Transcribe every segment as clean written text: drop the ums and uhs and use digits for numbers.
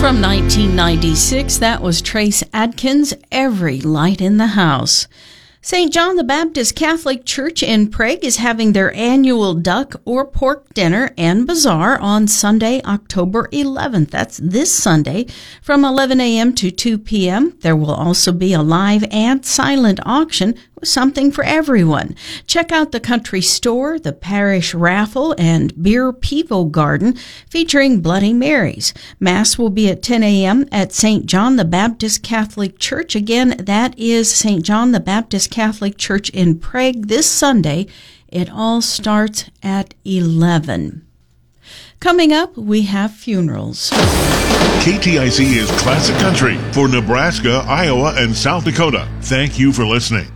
From 1996, that was Trace Adkins, Every Light in the House. St. John the Baptist Catholic Church in Prague is having their annual duck or pork dinner and bazaar on Sunday, October 11th. That's this Sunday from 11 a.m. to 2 p.m. There will also be a live and silent auction with something for everyone. Check out the country store, the parish raffle, and beer pivo garden featuring Bloody Marys. Mass will be at 10 a.m. at St. John the Baptist Catholic Church. Again, that is St. John the Baptist Catholic Church in Prague this Sunday. It all starts at 11. Coming up, we have funerals. KTIC is Classic Country for Nebraska, Iowa, and South Dakota. Thank you for listening.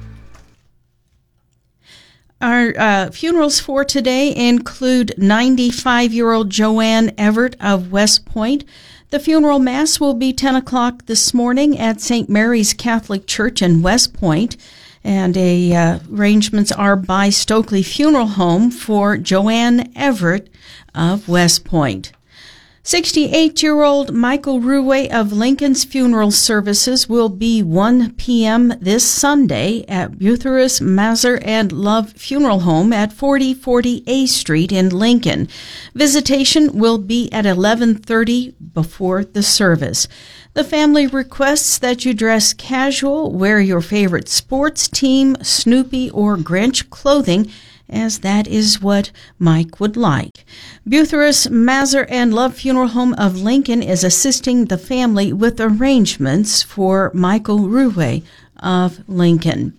Our funerals for today include 95-year-old Joanne Everett of West Point. The funeral mass will be 10 o'clock this morning at St. Mary's Catholic Church in West Point. And arrangements are by Stokely Funeral Home for Joanne Everett of West Point. 68-year-old Michael Ruwe of Lincoln's funeral services will be 1 p.m. this Sunday at Buthurus, Mazur, and Love Funeral Home at 4040 A Street in Lincoln. Visitation will be at 11:30 before the service. The family requests that you dress casual, wear your favorite sports team, Snoopy, or Grinch clothing, as that is what Mike would like. Buthurus, Mazur, and Love Funeral Home of Lincoln is assisting the family with arrangements for Michael Ruwe of Lincoln.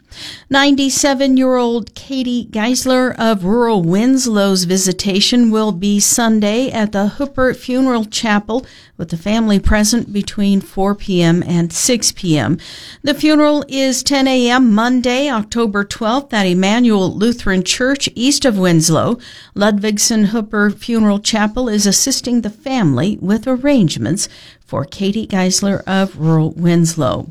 97-year-old Katie Geisler of rural Winslow's visitation will be Sunday at the Hooper Funeral Chapel with the family present between 4 p.m. and 6 p.m. The funeral is 10 a.m. Monday, October 12th at Emmanuel Lutheran Church east of Winslow. Ludvigsen Hooper Funeral Chapel is assisting the family with arrangements for Katie Geisler of rural Winslow.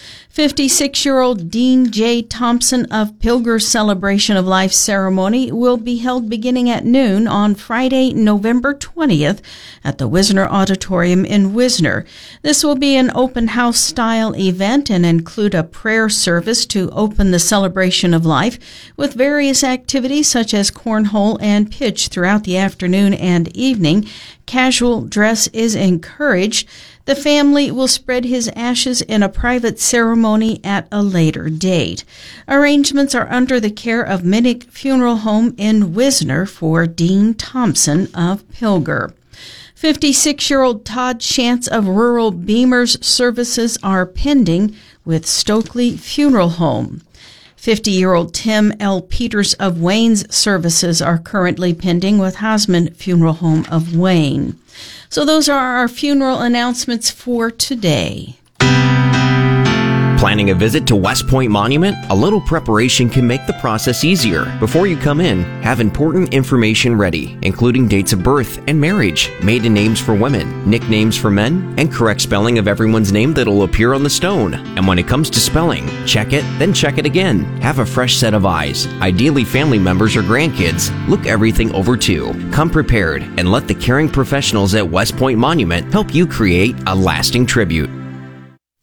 56-year-old Dean J. Thompson of Pilger Celebration of Life ceremony will be held beginning at noon on Friday, November 20th at the Wisner Auditorium in Wisner. This will be an open house style event and include a prayer service to open the celebration of life with various activities such as cornhole and pitch throughout the afternoon and evening. Casual dress is encouraged. The family will spread his ashes in a private ceremony at a later date. Arrangements are under the care of Minnick Funeral Home in Wisner for Dean Thompson of Pilger. 56-year-old Todd Shantz of rural Beamers services are pending with Stokely Funeral Home. 50-year-old Tim L. Peters of Wayne's services are currently pending with Hosman Funeral Home of Wayne. So those are our funeral announcements for today. Planning a visit to West Point Monument? A little preparation can make the process easier. Before you come in, have important information ready, including dates of birth and marriage, maiden names for women, nicknames for men, and correct spelling of everyone's name that'll appear on the stone. And when it comes to spelling, check it, then check it again. Have a fresh set of eyes, ideally family members or grandkids. Look everything over too. Come prepared and let the caring professionals at West Point Monument help you create a lasting tribute.